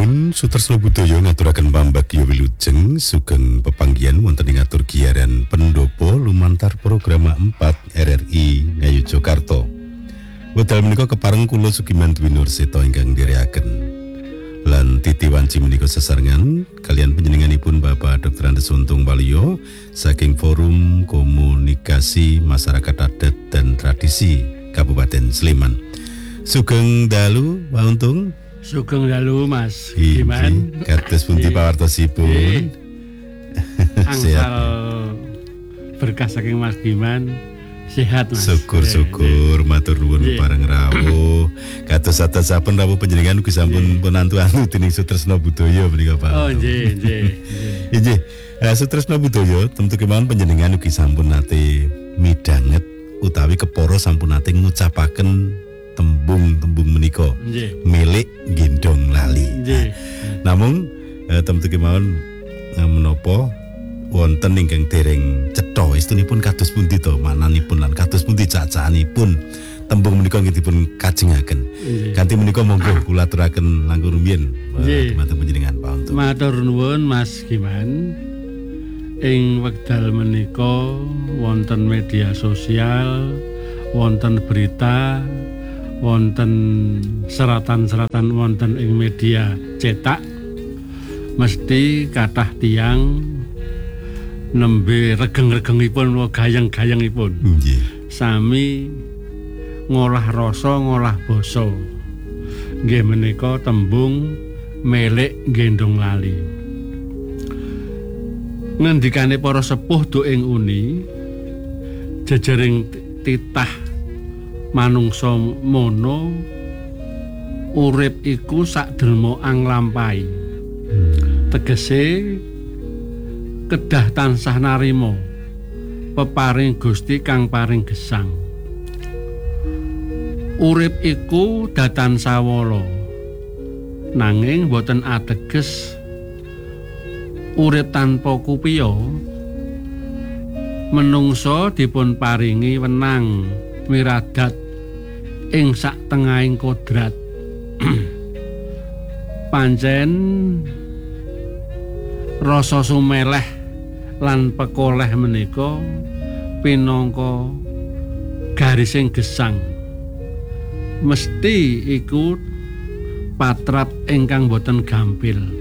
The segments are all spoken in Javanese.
Pamireng Sutresna Budaya ngaturaken pambagya wilujeng sugeng pepanggihan wonten ing atur giaran pendopo lumantar program 4 RRI Ngayogyakarta. Wekdal menika kepareng kula Sugiman Dwi Nurseta ingkang ndherekaken. Lan titi wanci menika sesarengan kalian panjenenganipun Bapak Dr. Andes Untung Waluyo saking Forum Komunikasi Masyarakat Adat dan Tradisi Kabupaten Sleman. Sugeng dalu Pak Untung. Sugeng dalu Mas Giman. Kados pundi pawartosipun? Angsal berkah saking Mas Giman. Sehat Mas. Syukur matur nuwun bareng rawuh. Kados saten-saten rawuh panjenengan ugi sampun penantu-antu dening Sutresna Budaya menika Pak. Oh nggih. Nggih. Sutresna Budaya tentu kemawon panjenengan ugi sampun nate midhanget utawi kepara sampun nate ngucapaken tembung-tembung menika milik gendong lali. Namung tentu kemawon menapa wonten ingkang dereng cetha istunipun kados pundi to mananipun lan kados pundi cacahanipun tembung menika nggih dipun kajengaken. Kanthi menika monggo kula aturaken langkung rumiyin dumateng panjenengan Pak Untung. Matur nuwun Mas Giman. Ing wekdal menika wonten media sosial, wonten berita, wonten seratan-seratan wonten ing media cetak mesti kathah tiyang nembe regeng-regengipun gayeng-gayengipun sami ngolah rasa ngolah basa nggih menika tembung milik gendong lali. Ngendikane para sepuh do ing uni jejaring titah manungsa mono urip iku sakdelma anglampahi. Tegese kedah tansah narima peparing Gusti kang paring gesang. Urip iku datan sawala nanging boten ateges urip tanpa kupiya. Menungsa dipun paringi wenang miradat ing sak tengahing kodrat. Pancen rasa sumeleh lan pekoleh menika pinangka garising gesang. Mesti iku patrap ingkang boten gampil.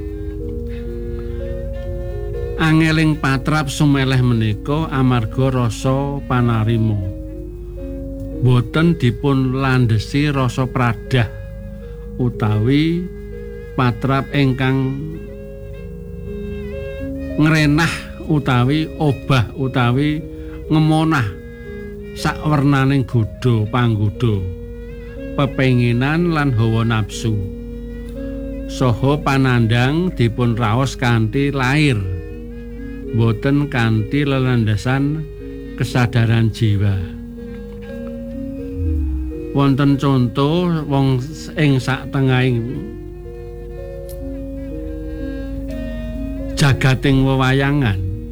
Angeling patrap sumeleh menika amarga rasa panarima. Boten dipun landhesi rasa pradah utawi patrap ingkang ngrenah utawi obah utawi ngemonah sakwernaning godha panggodha pepenginan lan hawa nafsu saha panandang dipun raos kanthi lair boten kanthi lelandasan kesadaran jiwa. Wonten contoh wong ing sak tengahing jagating wewayangan.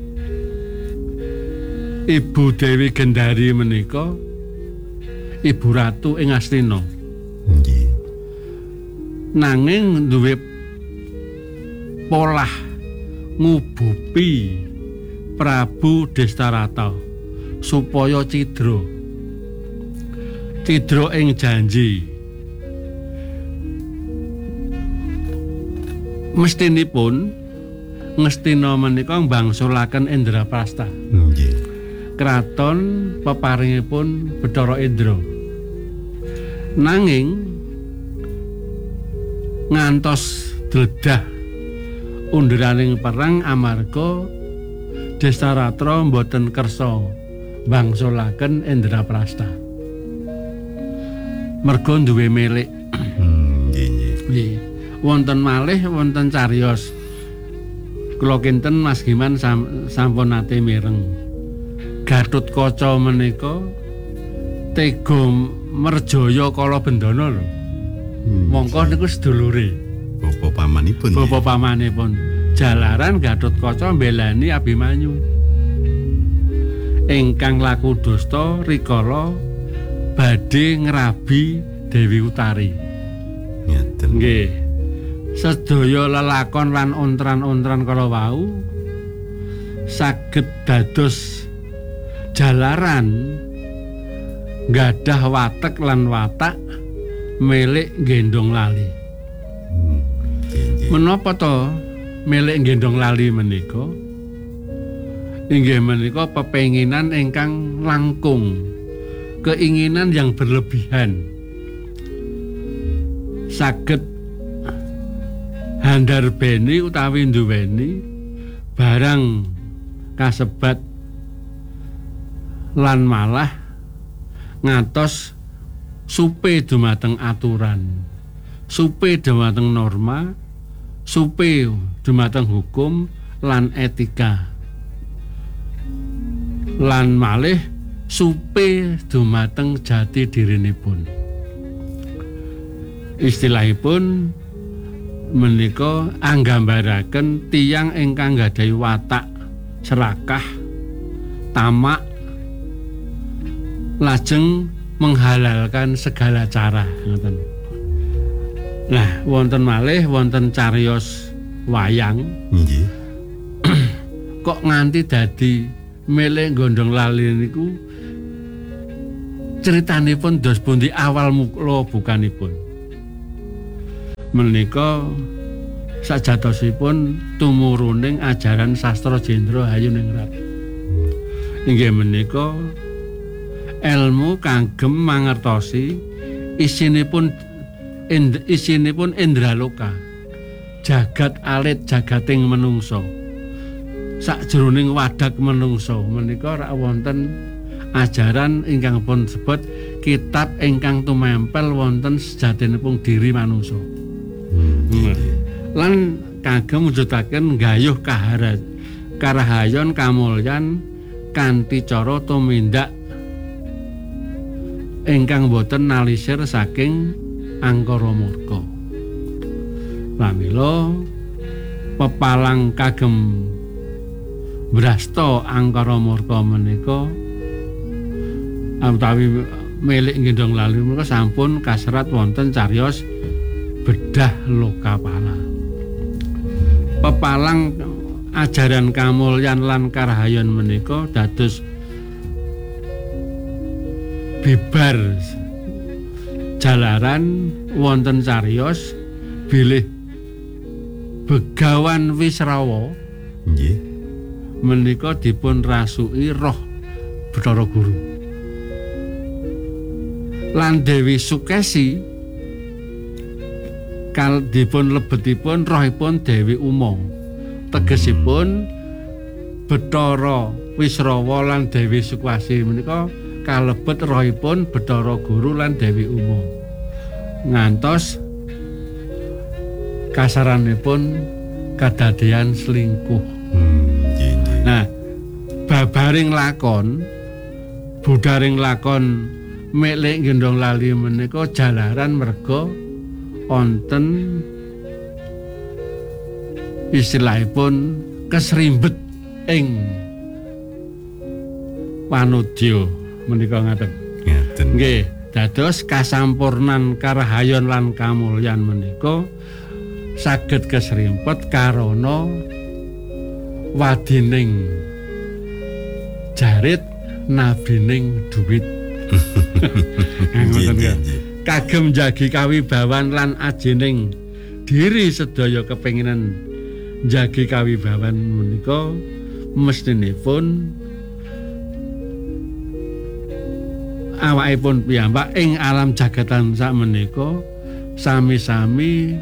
Ibu Dewi Gendari menika Ibu Ratu ing Astina. Nggih. Nanging duwe polah ngubupi Prabu Destarata supaya cidra ing janji. Mestinipun Ngastina menika mbangsulaken Indraprasta. Nggih. Kraton peparingipun Bathara Indra. Nanging ngantos dledah unduraning perang amarga Destaratra mboten kersa mbangsulaken Indraprasta. Merga duwe milik. Nggih. Wonten malih wonten cariyos kula kinten Mas Giman sampun nate mireng. Gatotkaca menika tega merjaya kala bendana lho. Mongko niku sedulure. Bapa pamanipun. Bapa pamanipun. Jalaran Gatotkaca mbelani Abimanyu. Ingkang laku dusta rikala badhe ngrabi Dewi Utari. Ngeten. Nggih. sedaya lelakon lan ontran-ontran kala wau saged dados jalaran nggadah watek lan watak milik gendong lali. Menapa to milik gendong lali menika? Inggih menika pepenginan ingkang langkung, keinginan yang berlebihan. Saged handarbeni utawi nduweni barang kasebat lan malah ngantos supe dumateng aturan, supe dumateng norma, supe dumateng hukum lan etika, lan malih supe dumateng jati dirinipun. Istilahipun menika anggambaraken tiyang ingkang nggadhahi watak serakah, tamak, lajeng menghalalkan segala cara, ngoten. Nah, wonten malih wonten cariyos wayang. Nggih. Kok nganti dadi milih gondong lali niku critanipun dos pundi awal mula bukanipun. Menika sajatosipun tumuruning ajaran sastra Jendra Hayuningrat. Inggih menika ilmu kagem mangertosi isinipun indraloka, jagat alit jagating menungso. Sakjroning wadak menungso menika rak wonten ajaran ingkang pun sebut kitab ingkang tumempel wonten sejatinipun diri manungsa. Lan kagem mujudaken gayuh karahayon kamulyan kanthi cara tumindak ingkang boten nalisir saking angkara murka. Pramila pepalang kagem brasta angkara murka menika utawi milik gendong lali menika sampun kaserat wonten cariyos bedah lokapala. Pepalang ajaran kamulyan lan karahayon menika dados bibar jalaran wonten cariyos bilih Begawan Wisrawa. Nggih. Menika dipun rasuki roh Bathara Guru. Lan Dewi Sukesi kal dipun lebetipun rohipun Dewi Uma. Tegesipun Bathara Wisrawa lan Dewi Sukesi menika kalebet rohipun Bathara Guru lan Dewi Uma. Ngantos kasaranipun kadadean selingkuh. Nah, babaring lakon, budaring lakon milik gendong lali menika jalaran merga wonten istilahipun kesrimbet ing panudya menika ngaten. Ngaten. Nggih, dados kasampurnan karahayon lan kamulyan menika saged kesrimpet karana wadining jarit nabining duwit. Kagem jagi kawibawan lan ajining diri sedaya kepenginan jagi kawibawan menika mestinipun awakipun piyambak ing alam jagatan sakmenika sami-sami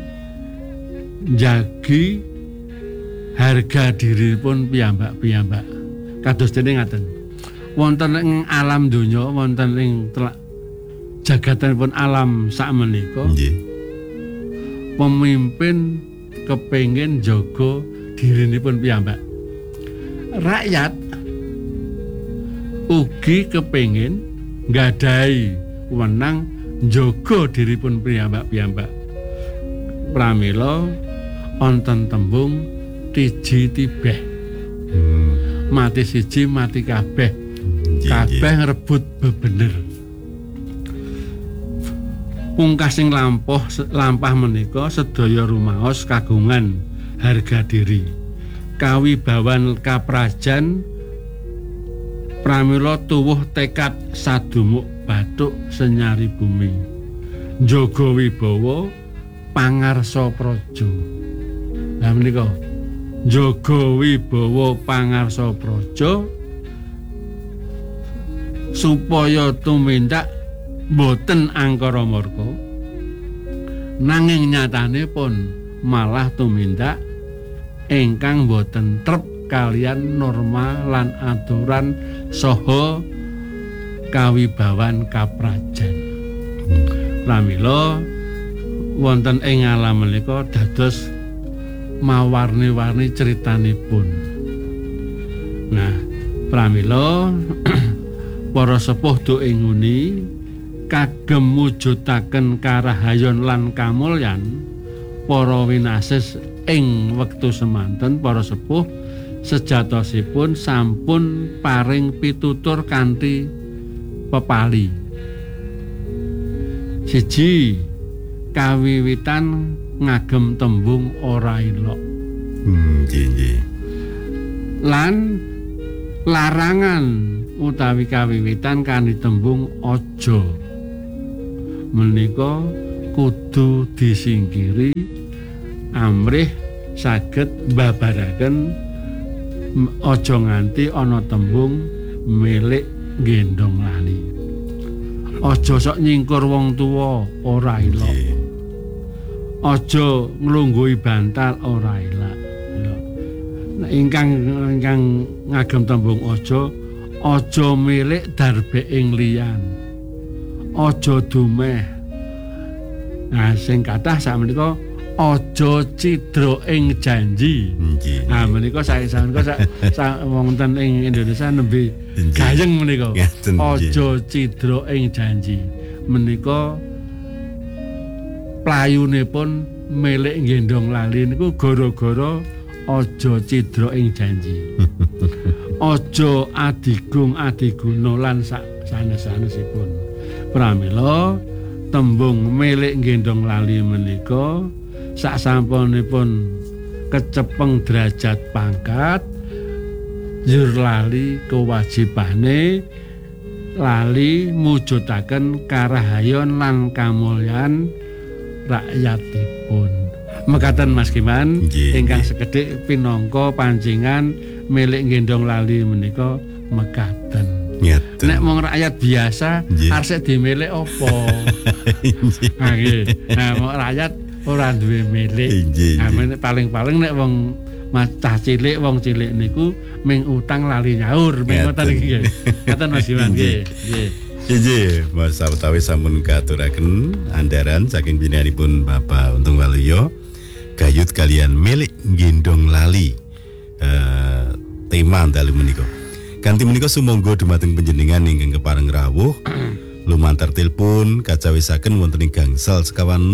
jagi harga diri pun piyambak-piyambak. Kados dene ngaten. Wonten ing alam donya, wonten ing jagatanipun alam sakmenika. Nggih. Pemimpin kepengin jaga dirinipun piyambak. Rakyat ugi kepengin nggadahi wenang jaga diripun piyambak-piyambak. Pramila wonten tembung tiji tibeh. Mati siji mati kabeh. Kabeh ngrebut bebener. Pungkasing lampah menika sedaya rumaos kagungan harga diri. Kawibawan kaprajan pramila tuwuh tekad sadumuk bathuk senyari bumi. Njaga wibawa pangarsa praja. Lah menika njaga wibawa pangarsa praja supaya tumindak boten angkara murka nanging nyatanipun malah tumindak ingkang boten trep kalian norma lan aturan saha kawibawan kaprajan. Pramila wonten ing alam menika dados mawarni-warni critanipun. Nah, pramila para sepuh duke nguni kagem mujudaken karahayon lan kamulyan para winasis ing wektu semanten para sepuh sejatosipun sampun paring pitutur kanthi pepali. Siji, kawiwitan ngagem tembung ora ilok. Nggih. Lan larangan utawi kawiwitan kanthi tembung aja. Menika kudu disingkiri amrih saged babaraken aja nganti ana tembung milik gendong lali. Aja sok nyingkur wong tuwa ora ilok. Aja nglungguhi bantal ora ilok. Nah, ingkang ngagem tembung aja milik darbe ing liyan. Aja dumeh. Nah, sing kathah sakmenika aja cidra ing janji. Nah, menika saesanika wonten ing Indonesia nembe gayeng menika. Aja cidra ing janji. Menika playunipun milik gendong lali niku gara-gara aja cidra ing janji. Aja adigung adiguna lan sanes-sanesipun. Pramila tembung milik gendong lali menika sasampunipun kecepeng derajat pangkat njur lali kewajibane lali mujudaken karahayon lan kamulyan rakyatipun. Mekaten Mas Kiman ingkang sekedhik pinangka pancingan milik gendong lali menika mekaten. Nek mong rakyat biasa arsik dimilik apa? Nah, mong rakyat ora duwe milik. Nah, paling-paling nek wong cah cilik, wong cilik niku ming utang lali nyaur, ming ngoten iki nggih. Ngoten Mas Iwan nggih. Nggih, Mas utawi sampun katuraken andharan saking pinanipun Bapak Untung Waluyo gayut kalian milik gendong lali. Tema dalu menika. Kanthi menika sumangga dumateng panjenengan ingkang kepareng rawuh lumantar telepon kacawisaken wonten ing gangsal sekawan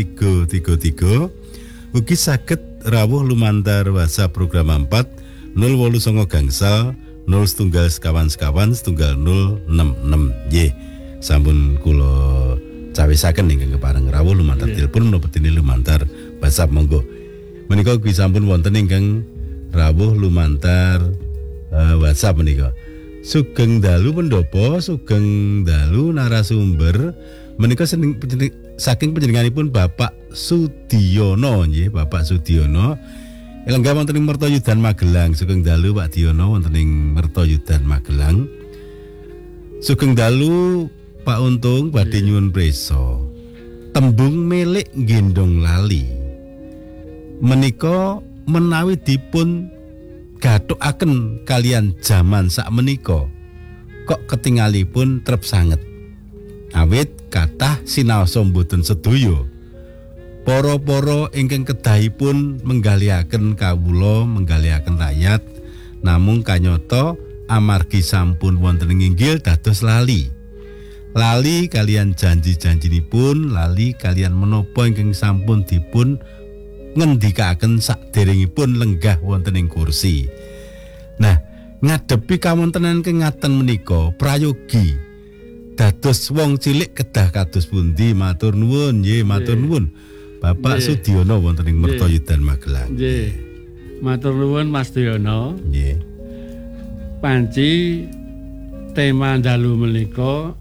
0333 ugi saged rawuh lumantar WhatsApp program 4 089 gangsal 01 sekawan 066. Nggih, sampun kula cawisaken ingkang kepareng rawuh lumantar telepon menapa dene lumantar WhatsApp monggo. Menika ugi sampun wonten ingkang rawuh lumantar WhatsApp menika. Sugeng dalu pendopo, sugeng dalu narasumber menika saking panjenenganipun Bapak Sudiono nggih, Bapak Sudiono. Lenggah wonten ing Mertoyudan Magelang. Sugeng dalu Pak Diono wonten ing Mertoyudan Magelang. Sugeng dalu Pak Untung badhe nyuwun prisa. Tembung milik gendong lali menika menawi dipun gathukaken kalian zaman sak menika kok ketingalipun trep sanget. Awit kathah sinaosa mboten sedaya. Para-para ingkang kedahipun menggalihaken kawula, menggalihaken rakyat, namung kanyata amargi sampun wonten ing inggil dados lali. Lali kalian janji-janjinipun, lali kalian menapa ingkang sampun dipun ngendikaken saderengipun lenggah wonten ing kursi. Nah, ngadepi kawontenan kengatan menika prayogi dados wong cilik kedah kados pundi? Matur nuwun, nggih, matur nuwun. Bapak Sudiono wonten ing Mertoyudan Magelang. Nggih. Matur nuwun Mas Diono. Nggih. Panci tema dalu menika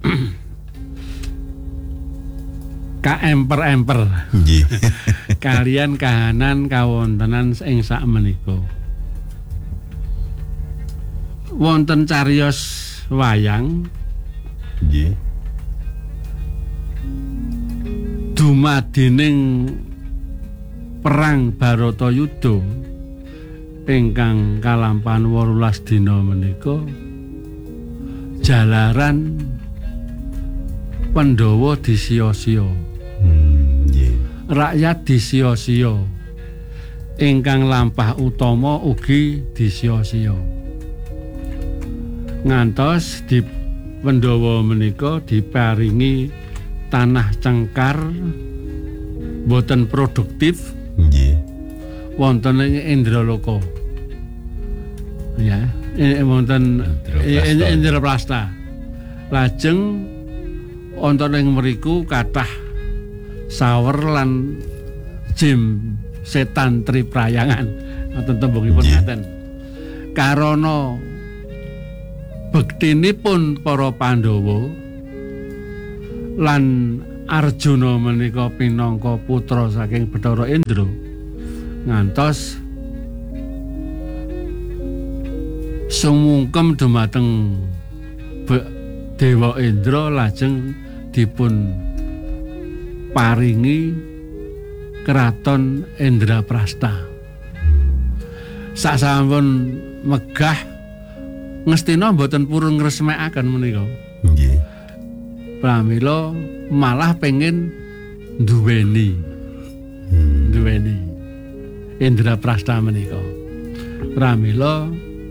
kaemper-emper. Nggih. Kalian kahanan kawontenan ing sak menika. Wonten cariyos wayang Nggih. dumadining perang Baratayuda ingkang kalampahan 18 dina menika jalaran Pandhawa disiya-siya. Nggih. Rakyat disiya-siya. Ingkang lampah utama ugi disiya-siya. Ngantos di Pandhawa menika diparingi tanah cengkar boten produktif Nggih. wonten ing Indraloka. Ya, wonten Indraprasta. Lajeng wonten ing mriku kathah sawer lan jim setan triprayangan. Wonten tembungipun ngaten. Karana bektinipun para Pandhawa lan Arjuna menika pinangka putra saking Bathara Indra ngantos sumungkem dumateng Dewa Indra lajeng dipun paringi kraton Indraprasta. Sasampun megah ngestina mboten purun ngresmekaken menika. Nggih. Pramila malah pengen duweni Indraprasta menika. Pramila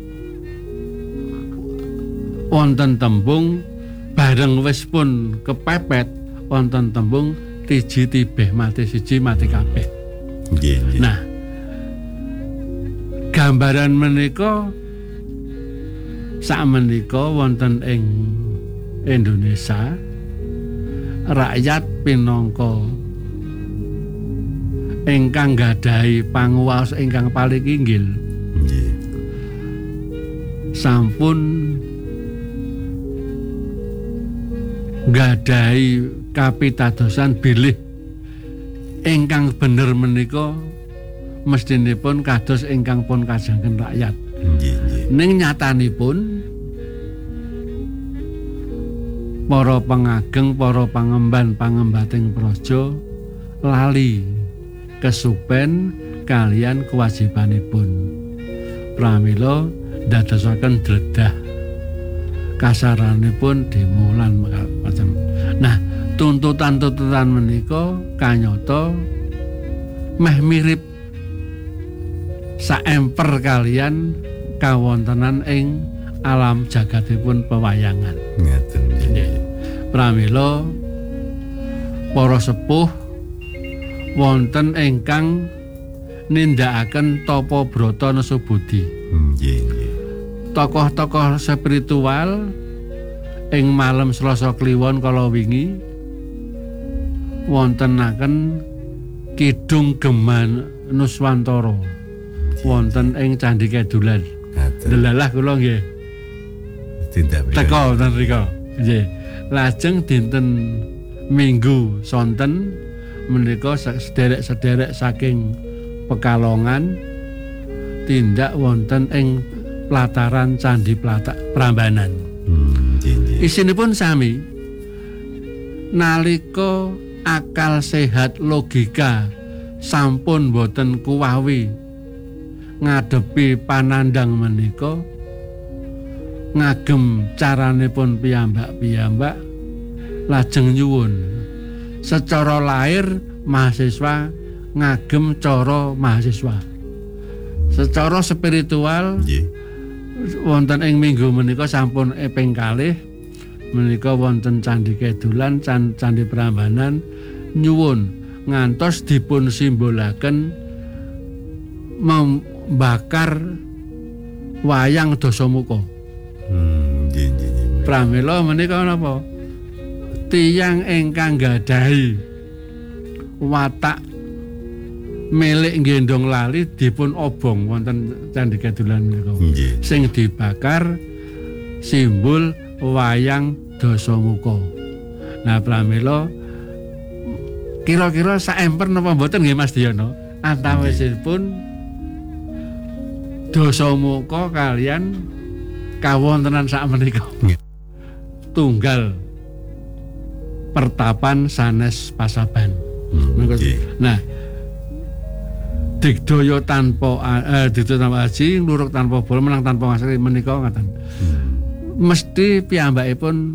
wonten tembung bareng wis pun kepepet wonten tembung tiji tibeh mati siji mati kabeh. Nggih. Nah, gambaran menika sakmenika wonten ing Indonesia rakyat pinangka ingkang gadahi panguwas ingkang paling inggil. Nggih. Sampun gadahi kapitadosan bilih ingkang bener menika mestinipun kados ingkang pun kajengken rakyat. Nggih, nggih. Ning nyatanipun para pengageng, para pangemban pangembating praja lali kesupen kalian kewajibanipun. Pramila dadosaken dredah kasaranipun demo lan macam. Nah, tuntutan-tuntutan menika kanyata meh mirip saemper kalian kawontenan ing alam jagatipun pewayangan. Ngaten. Pramila para sepuh wonten ingkang nindakaken tapa brata nesu budi. Nggih, nggih. Tokoh-tokoh spiritual ing malam Selasa Kliwon kala wingi wontenaken Kidung Geman Nuswantara wonten ing Candhi Kedulan. Ngaten. Delalah kula nggih Tindak teka wonten mriku. Nggih. Lajeng dinten Minggu sonten menika sederek-sederek saking Pekalongan tindak wonten ing pelataran Candhi Prambanan. Nggih, nggih. Isinipun sami nalika akal sehat logika sampun boten kuwawi ngadepi panandang menika ngagem caranipun piyambak-piyambak lajeng nyuwun secara lahir mahasiswa ngagem cara mahasiswa secara spiritual. Nggih. Wonten ing minggu menika sampun ping kalih menika wonten Candhi Kedulan, Candhi Prambanan nyuwun ngantos dipun simbolaken membakar wayang Dasamuka. Nggih, nggih. Pramila menika napa? tiyang ingkang gadahi watak milik gendong lali dipun obong wonten Candhi Kedulan menika. Sing dibakar simbol wayang Dasamuka. Nah, pramila kira-kira saemper napa mboten nggih Mas Diyono? Antawisipun Dasamuka kalian kawontenan sakmenika. Tunggal pertapan sanes Pasaban. Nah, digdaya tanpa aji, ngluruk tanpa bola, menang tanpa ngasri menika ngaten. Mesti piyambakipun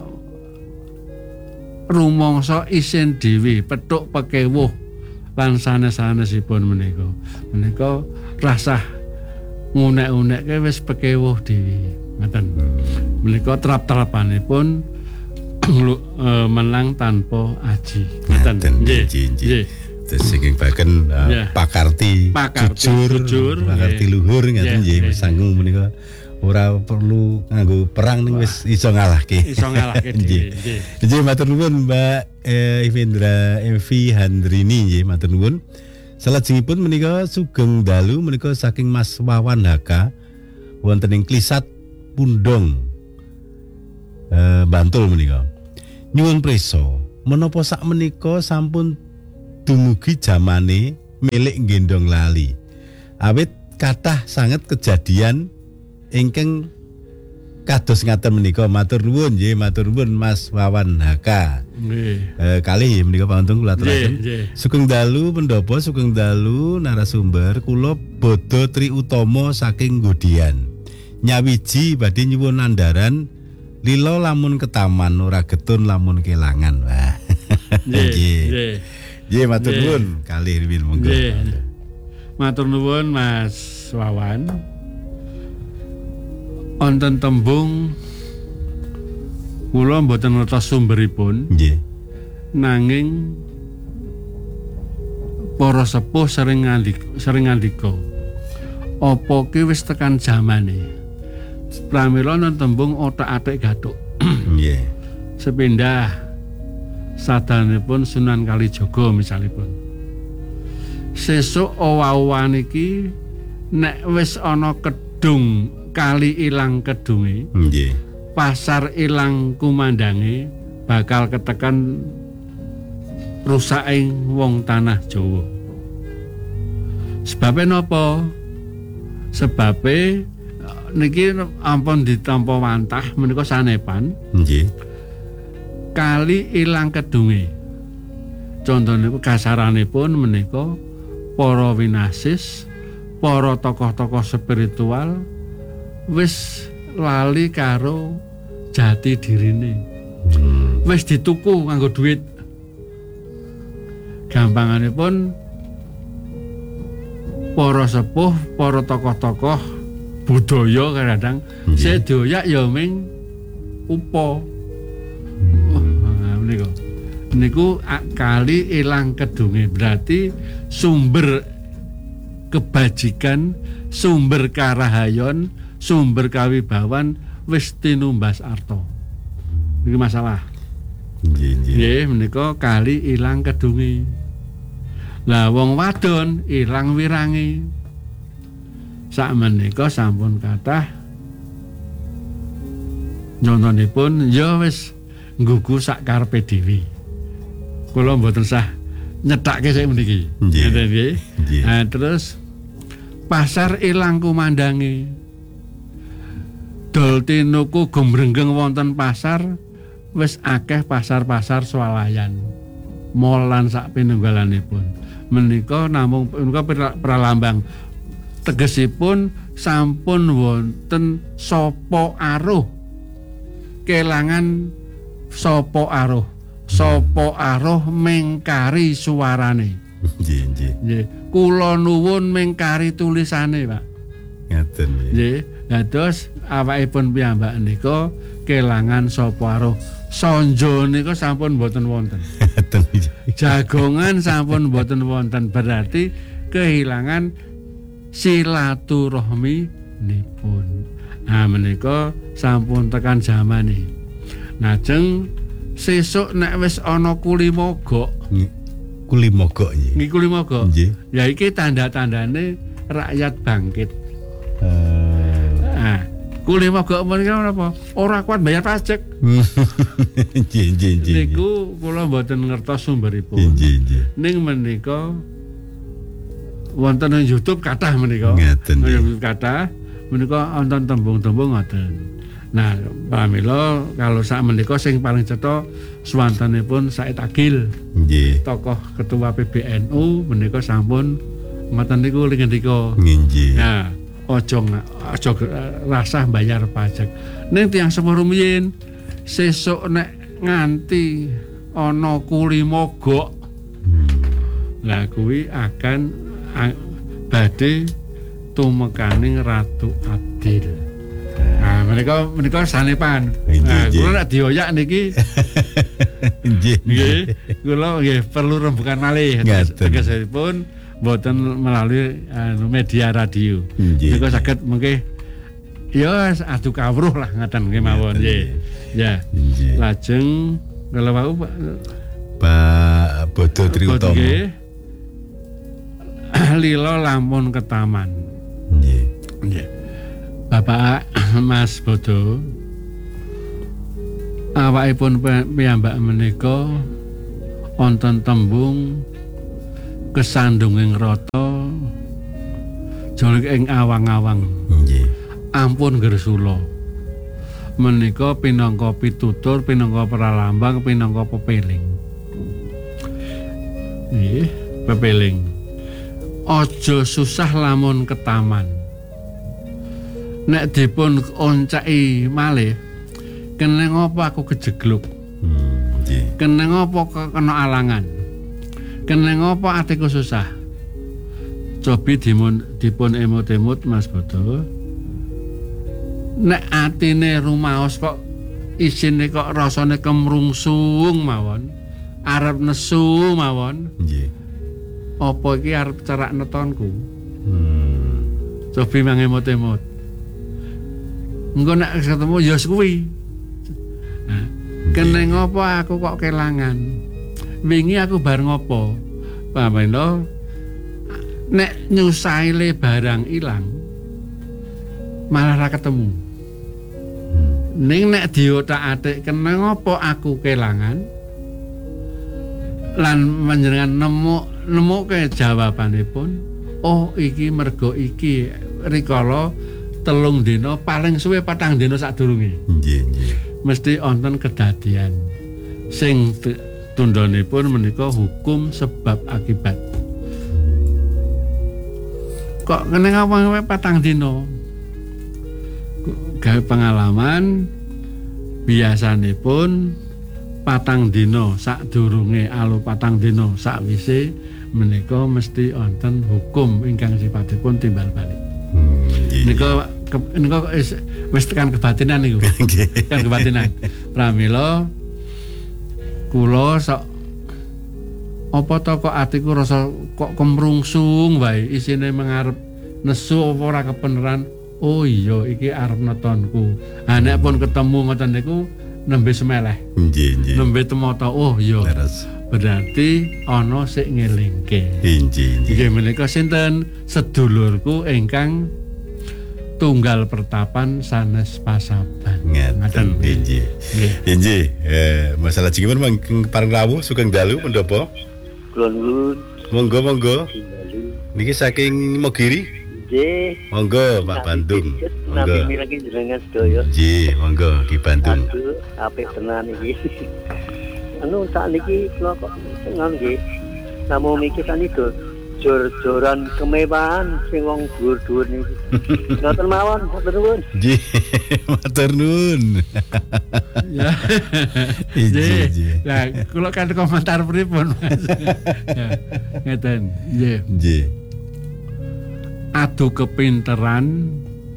rumangsa isin dhewe, petuk pekewuh lan sanes-sanesipun menika. Menika rasah ngunek-unekke wis pekewuh dhewe. Ngaten. Menika trap-trapanipun menang tanpa aji. Ngaten. Nggih. Terus saking baken pakarti jujur, pakarti luhur ngaten nggih sanggung menika ora perlu nganggo perang ning wis iso ngalahke. Iso ngalahke nggih. Nggih matur nuwun Mbak Evendra Evi Handrini nggih matur nuwun. Salajengipun menika sugeng dalu menika saking Mas Wawan Haka wonten ing Klisat Pundong Bantul menika. Nyuwun prisa menapa sak menika sampun dumugi jamane milik gendong lali. Awit kathah sanget kejadian ingkang kados ngaten menika. Matur nuwun nggih, matur nuwun Mas Wawan Haka. Nggih. Kalih menika pantun kula aturaken. Sugeng dalu pendhapa, sugeng dalu narasumber kula Bodo Tri Utomo saking Ngodian. Nyawiji badhe nyuwun andaran lila lamun ketaman ora getun lamun kelangan. Wah. Nggih. Nggih matur nuwun kalih Rin monggo. Matur nuwun Mas Wawan. Wonten tembung kula mboten ngertos sumberipun. Nggih. Nanging para sepuh sering ngandika apa ki wis tekan zamane. Pramila nang tembung otak-atik gathuk. Nggih. Sepindah sadanipun Sunan Kalijaga misalipun. Sesuk owah-owahan iki nek wis ana kedung kali ilang kedunge. Nggih. Pasar ilang kumandange bakal ketekan rusaking wong tanah Jawa. Sebabe napa? Sebabe niki ampun ditampa wantah menika sanepan. Nggih. Kali ilang kedunge. Contone kasaranipun menika para winasis, para tokoh-tokoh spiritual wis lali karo jati dirine. Wis dituku nganggo duit. Gampanganipun para sepuh, para tokoh-tokoh budaya kadang sedoyak ya ming upa. Niku kali ilang kedunge berarti sumber kebajikan, sumber karahayon, sumber kawibawan wis tinumbas arta. Niki masalah. Nggih, menika kali ilang kedunge. Lah wong wadon ilang wirange. Sakmenika sampun kathah nyontonipun ya wis nggugu sak karepe dhewe. Kula mboten sah nyethake sik mriki. Nggih. Nah, terus pasar ilang kumandange. Dol tinuku gumrenggeng wonten pasar wis akeh pasar-pasar swalayan. Mall lan sak pinunggalanipun. Menika namung menika pralambang tegesipun sampun wonten sapa aruh kelangan sapa aruh. Sapa aruh mengkari suarane. Nggih. Kula nuwun mengkari tulisane, Pak. Ngaten nggih. Nggih. Dados awakipun piyambak nika kelangan sapa aruh. Sonjo nika sampun boten wonten. Ngaten. Jagongan sampun boten wonten, berarti kehilangan silaturahmi nipun. Nah menika sampun tekan zamane. Lajeng sesuk nek wis ana kuli mogok. Kuli mogok nggih. Nggih kuli mogok. Nggih. Ya iki tanda-tandane rakyat bangkit. Kuli mogok menika napa? Ora kuat bayar pajak. Nggih. Niku kula mboten ngertos sumberipun. Nggih. Ning menika wonten ing YouTube kathah menika. Ngeten. Kathah menika wonten tembung-tembung ngoten. Nah, pramila kalau sak menika sing paling cetha swantenipun Said Agil. Nggih. Tokoh ketua PBNU menika sampun ngoten niku ngendika. Nggih. Nah, ojo rasah bayar pajak. Ning tiyang sepuh rumiyin sesuk nek nganti ana kuli mogok. Lah kuwi akan badhe tumekaning Ratu Adil. Nah, menika sanepan. Nah, kula nek dioyak niki nggih. Kula nggih perlu rembukan malih. Tegesipun mboten melalui media radio. Nika saged mengke ya adu kawruh lah ngaten nggih mawon nggih. Ya. Lajeng kala wau Pak Bodo Triutomo. Nggih. Lila lampun ke taman. Nggih. Nggih. Bapak Mas Bodo awakipun piyambak menika wonten tembung kesandunging rata jolik ing awang-awang. Nggih. Ampun Gersula. Menika pinangka pitutur, pinangka pralambang, pinangka pepeling. Nggih, pepeling. Aja susah lamun ke taman. Nek dipun oncaki malih, keneng apa aku kejegluk? Nggih. Keneng apa kena alangan? Keneng apa atiku susah? Cobi dipun emut-emut Mas Bodo. Nek atine rumaos kok isine kok rasane kemrungsung mawon, arep nesu mawon. Nggih. Apa iki arep cerak netonku? Cobi mangemut-emut. Engko nek ketemu ya kuwi. Nah, keneng apa aku kok kelangan? Wingi aku bar ngopo? Pamela nek nyusaile barang ilang malah ra ketemu. Ning nek diotak-atik keneng apa aku kelangan? Lan panjenengan nemu ke jawabanipun, oh iki mergo iki rikala 3 dina paling suwe 4 dina sadurunge. Nggih. Mesti wonten kedadian sing tundhanipun menika hukum sebab akibat. Kok keneng apa 4 dina? Gawe pengalaman biasanipun 4 dina sadurunge alu 4 dina sakwise menika mesti wonten hukum ingkang sipatipun timbal balik. Nika wis tekan kebatinan niku. Tekan kebatinan. Pramila kula sok apa to kok atiku rasa kok kemrungsung wae isine mengarep nesu apa ora kebenaran. Oh iya iki arep netonku. Ha nek pun ketemu ngoten niku nembe semeleh. Nggih. Nembe temata oh iya. Berarti ana sik ngelingke. Nggih. Nggih menika sinten sedulurku ingkang tunggal pertapan sanes pasaban. Ngaten nggih. Nggih. Masalah jengipun pareng rawuh sugeng dalu mendopo? Kulun. Monggo. Niki saking Mogiri? Nggih. Monggo Pak Bandung. Monggo. Nabi lagi jenengan sedaya. Nggih, monggo Ki Bandung. Aduh, apik tenan iki. Anu sak niki kula kok seneng nggih. Namun mikir kan itu jor-joran kemewahan sing wong dhuwur-dhuwur niki. Ngoten mawon, matur nuwun. Nggih, matur nuwun. Ya. Nggih. Lah kula kan komentar pripun Mas. Ya, ngeten. Nggih. Adu kepinteran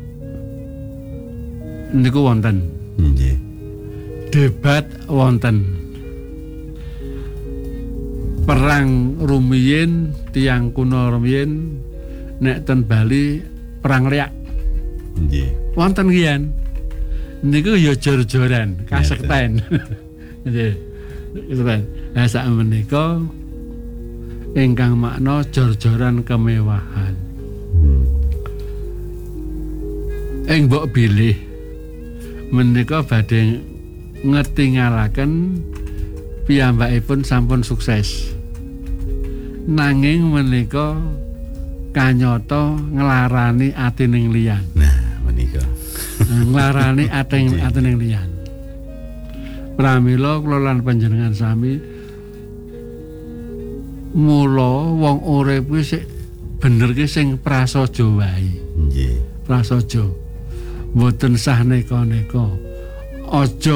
niku wonten. Nggih. Debat wonten. Perang rumiyin tiyang kuno rumiyin nek ten Bali perang riak. Nggih. Wonten kian. Niku ya jor-joran, kasekten. Nggih. Lah sak menika ingkang makna jor-joran kemewahan. Ing mbok bilih menika badhe ngetingalaken piyambakipun sampun sukses. Nanging menika kanyata nglarani atining liyan. Nah, menika. Nglarani atining liyan. Pramila kula lan panjenengan sami mula wong urip kuwi sik bener ki sing prasaja wae. Nggih. Prasaja. Mboten sah neka-neka. Aja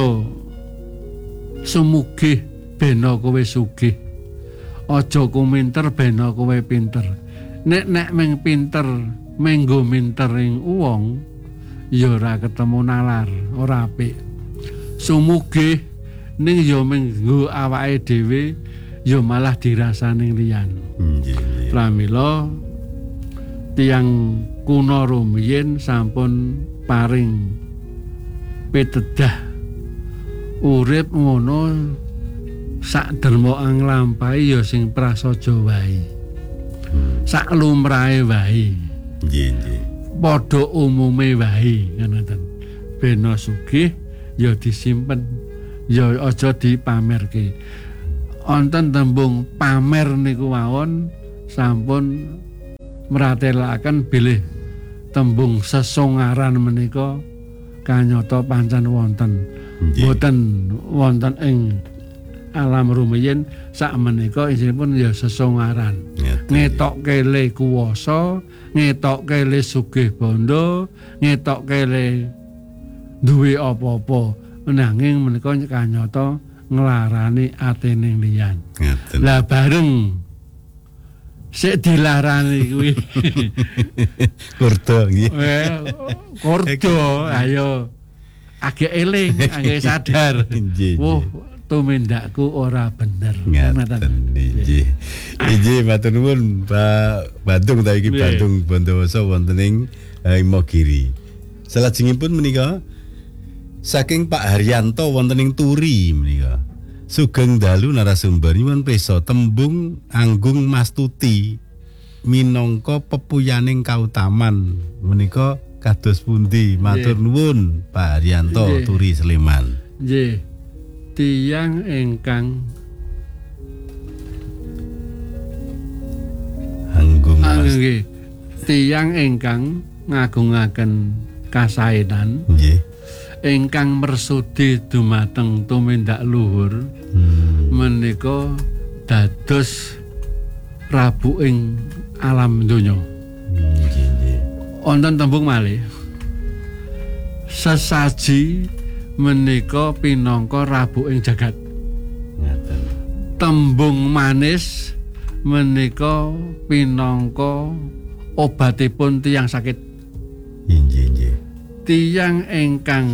sumugih bena kowe sugih. Aja kuminter bena kowe pinter. Nek meng pinter, menggo minter ing wong, ya ora ketemu nalar, ora apik. Sumugih ning ya menggo awake dhewe, ya malah dirasani liyan. Nggih. Pramila tiyang kuna rumiyin sampun paring pitedah urip ngono sak derma anglampahi ya sing prasaja wae. Sak lumrahe wae. Nggih. Padha umume wae ngoten. Bena sugih ya disimpen, ya aja dipamerke. Wonten tembung pamer niku mawon sampun mratelaken bilih tembung sesongaran menika kanyata pancen wonten. Mboten wonten ing alam rumiyin sak menika isinipun ya sesongaran. Ngetokke le kuwasa, ngetokke le sugih bondo, ngetokke le duwe apa-apa. Nanging menika kanyata nglarani atining liyan. Lah bareng sik dilarani kuwi. Kurdo nggih. Kurdo ayo agak eling, agak sadar. Wah, tumindakku ora bener. Ngaten nggih. Nggih matur nuwun Pak Bandung ta iki Bandung Bondowoso wonten ing Imogiri. Salajengipun menika saking Pak Haryanto wonten ing Turi menika. Sugeng dalu narasumber nyuwun prisa tembung Anggung Mastuti minangka pepuyaning kautaman menika kados pundi? Matur nuwun Pak Haryanto Turi Sleman. Nggih. Tiyang ingkang Anggung nggih. Tiyang ingkang ngagungaken kasaenan. Nggih. Ingkang mersudi dumateng tumindak luhur menika dados prabu ing alam donya. Wonten tembung malih sesaji menika pinangka rabu ing jagat. Tembung manis menika pinangka obatipun tiyang sakit. Nggih. Tiyang ingkang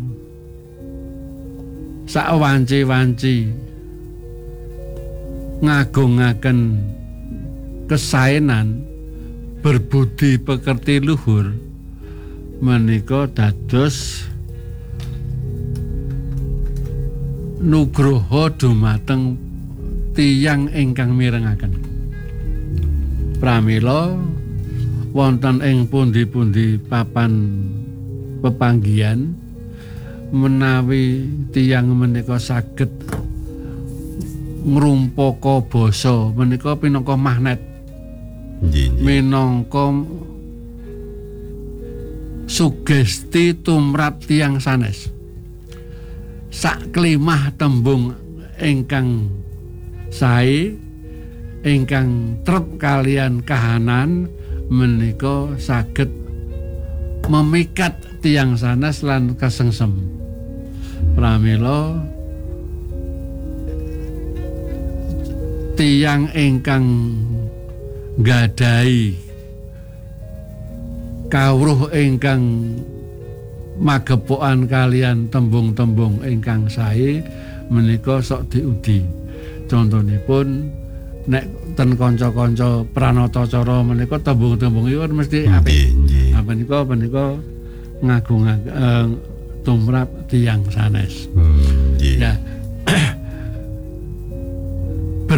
sawanci-wanci ngagungaken kesaenan berbudi pekerti luhur menika dados nugroho dumateng tiyang ingkang mirengaken. Pramila wonten ing pundi-pundi papan pepanggihan menawi tiyang menika saged ngrumpaka basa menika pinangka magnet. Minangka sugesti tumrap tiyang sanes. Sak klimah tembung ingkang sae ingkang trep kalian kahanan menika saged memikat tiyang sanes lan kesengsem. Pramila tiyang ingkang gadahi kawruh ingkang magepokan kalian tembung-tembung ingkang sae menika sok diudi. Contonipun nek ten kanca-kanca pranatacara menika tembung-tembungipun mesti apik. Apa menika ngagungaken tumrap tiyang sanes. Ya.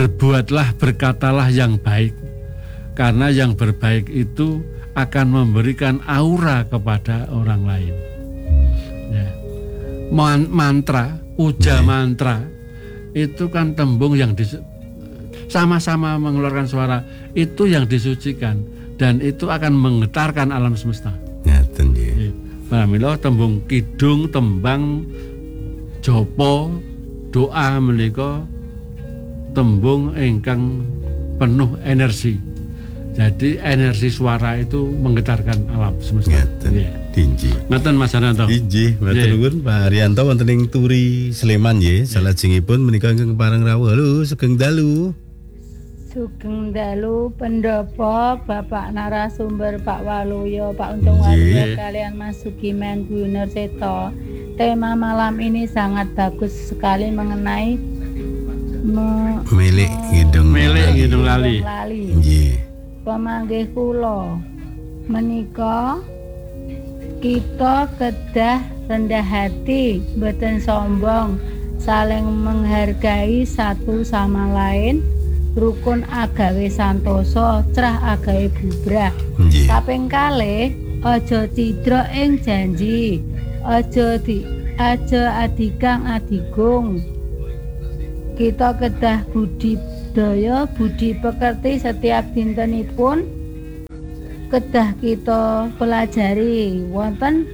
berbuatlah, berkatalah yang baik, karena yang berbaik itu akan memberikan aura kepada orang lain. Ya. Mantra, puja mantra itu kan tembung yang sama-sama mengeluarkan suara, itu yang disucikan dan itu akan menggetarkan alam semesta. Ngaten nggih. Pramila tembung kidung, tembang, jopo, doa menika tembung ingkang penuh energi. Jadi energi suara itu menggetarkan alam semesta. Ngaten. Dinji. Ngaten Mas Haryanto. Injih, matur nuwun Pak Haryanto wonten ing Turi Sleman nggih. Salajengipun menika ingkang pareng rawuh. Halo, sugeng dalu. Sugeng dalu pendopo Bapak narasumber Pak Waluyo, Pak Untung Waluyo kalian Mas Sugiman Bu Nurseto. Tema malam ini sangat bagus sekali mengenai Milik Gendong Lali. Nggih. Pamanggih kula menika kita kedah rendah hati, boten sombong, saling menghargai satu sama lain, rukun agawe santoso, cerah agawe bubrah. Kaping kalih aja cidra ing janji, aja adikang adigung. Kita kedah budidaya, budi pekerti setiap dintenipun kedah kita pelajari wonten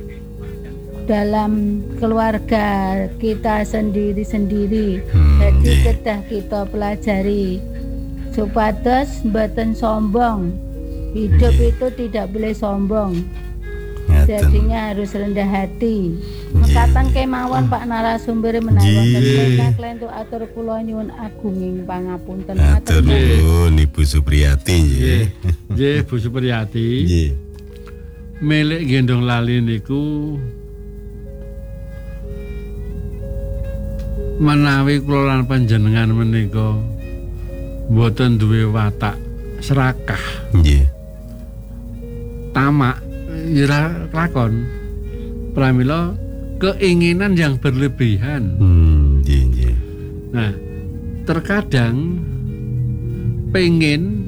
dalam keluarga kita sendiri-sendiri. Jadi kedah kita pelajari supados mboten sombong. Hidup itu tidak boleh sombong. Jadinya harus rendah hati. Mekaten kemawon Pak narasumber menawi wonten klentuk atur kula nyuwun agunging pangapunten. Matur nuwun Ibu Supriyati nggih. Nggih Bu Supriyati. Nggih. Milik Gendong Lali niku menawi kula lan panjenengan menika mboten duwe watak serakah. Nggih. Tamak ira lakon. Pramila keinginan yang berlebihan. Nggih. Nah, terkadang pengen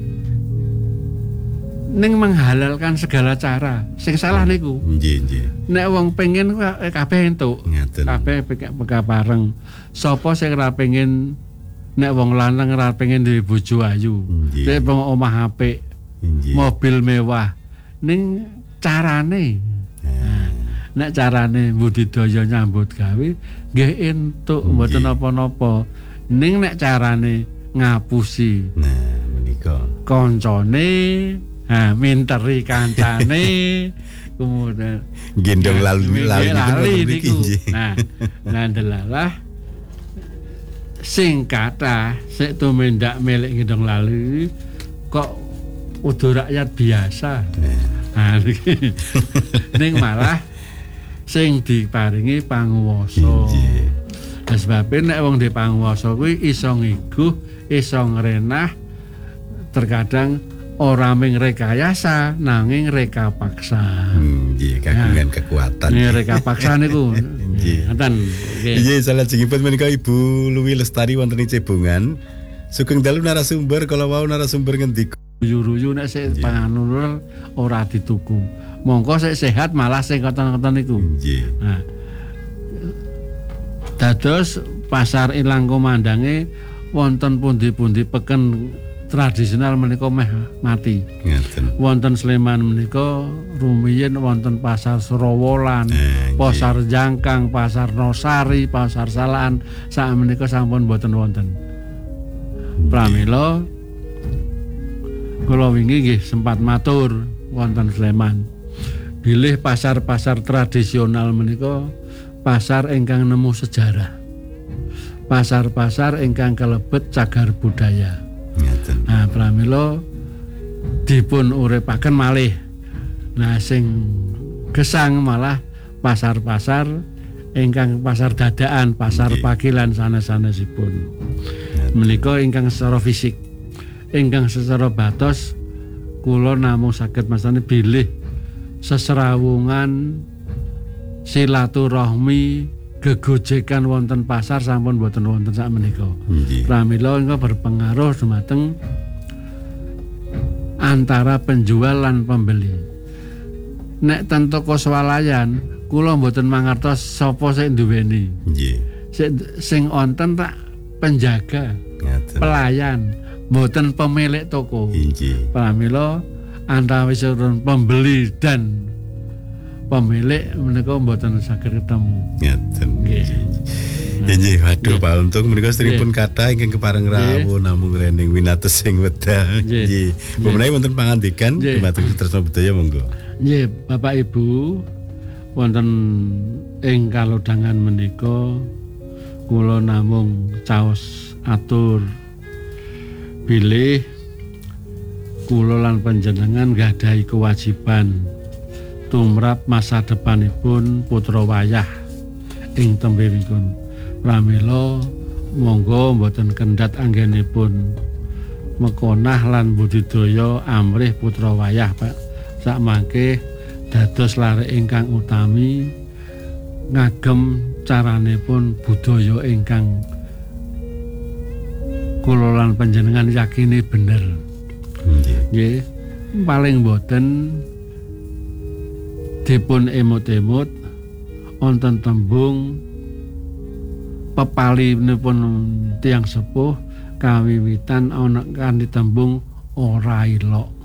ning menghalalkan segala cara. Sing salah niku. Nggih. Nek wong pengen kabeh entuk. Ngaten. Kabeh peka bareng. Sapa sing ora pengen nek wong lanang ora pengen duwe bojo ayu. Nek wong omah apik, mobil mewah. Ning carane. Nek carane budidaya nyambut gawe nggih entuk mboten napa-napa. Ning nek carane ngapusi. Nah, menika Koncone, minteri kancane, kemudian Gendong lali niku. Nah delalah sing kathah sik tumindak milik Gendong Lali kok udah rakyat biasa. Nah niki ning malah sing diparingi panguwasa. Lah sebab nek wong di panguwasa kuwi iso ngiguh, iso ngrenah, terkadang ora ming rekayasa nanging reka paksa. Nggih, kagungan kekuatan. Nggih, reka paksa niku. Ngoten. Nggih, salajengipun menika Ibu Luwi Lestari wonten ing Cebongan. Sugeng dalu narasumber kala wau narasumber ngendika Ruyu-ruyu nek sik panganulur ora dituku. Mongko sik sehat malah sing koton-koton niku. nggih. Nah. Dados pasar ilang komandange wonten pundi-pundi peken tradisional menika meh mati. Ngaten. Wonten Sleman menika rumiyin wonten pasar Surawolan, pasar Jangkang, pasar Nosari, pasar Salaan, sak menika sampun boten wonten. Pramila kula wingi nggih sempat matur wonten Sleman. Bilih pasar-pasar tradisional menika pasar ingkang nemu sejarah. Pasar-pasar ingkang kalebet cagar budaya. Ngaten. Nah, pramila dipun uripaken malih. Nah, sing gesang malah pasar-pasar ingkang pasar dadaan, pasar pakilan sanes-sanesipun. Menika ingkang secara fisik, ingkang secara batos kula namung saged mastani bilih seserawungan silaturahmi gegojekan wonten pasar sampun boten wonten sakmenika. Nggih. Pramila ingkang berpengaruh dumateng antara penjual lan pembeli. Nek ten toko swalayan kula mboten mangertos sapa sing duweni. Nggih. Sing wonten tak penjaga, Ngaten. pelayan, mboten pemilik toko. Nggih. Pramila antawisipun pembeli dan pemilik menika mboten saged ketemu. Ngaten. Nggih. Nggih, waduh Pak Untung menika sedheripun kathah ingkang kepareng rawuh namung rening winates sing wedal. Nggih. Menawi wonten pangandikan dumateng Sutresna Budaya monggo. Nggih, Bapak Ibu, wonten ing kalodhangan menika kula namung caos atur bilih kula lan panjenengan gadahi kewajiban tumrap masa depanipun putra wayah ing tembewipun. Pramila monggo mboten kendhat anggenipun mekonah lan budidaya amrih putra wayah, Pak. Sakmangke dados lare ingkang utami ngagem caranipun budaya ingkang kula lan panjenengan yakini bener. Nggih, paling boten dipun emut-emut wonten tembung pepalinipun tiyang sepuh kawiwitan ana kanthi tembung ora ilok.